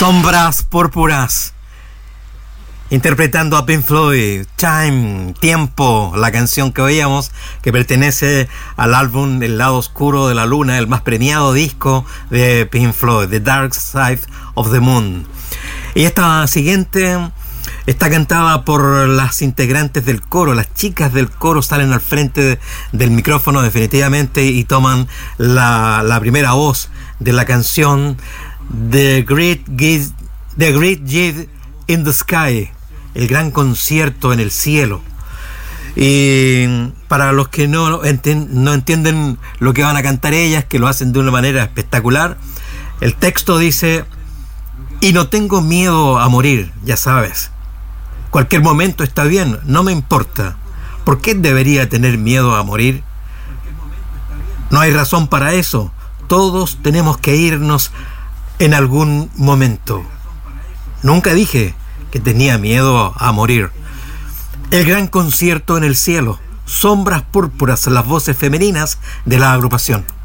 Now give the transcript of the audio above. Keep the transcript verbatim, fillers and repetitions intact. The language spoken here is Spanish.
Sombras púrpuras, interpretando a Pink Floyd, Time, Tiempo, la canción que oíamos, que pertenece al álbum El lado oscuro de la luna, el más premiado disco de Pink Floyd, The Dark Side of the Moon. Y esta siguiente está cantada por las integrantes del coro. Las chicas del coro salen al frente de, del micrófono definitivamente y toman la, la primera voz de la canción The Great Gig, The Great Gig in the Sky, el gran concierto en el cielo. Y para los que no, enti- no entienden lo que van a cantar ellas, que lo hacen de una manera espectacular, el texto dice: y no tengo miedo a morir, ya sabes. Cualquier momento está bien, no me importa. ¿Por qué debería tener miedo a morir? No hay razón para eso. Todos tenemos que irnos en algún momento. Nunca dije que tenía miedo a morir. El gran concierto en el cielo. Sombras púrpuras, las voces femeninas de la agrupación.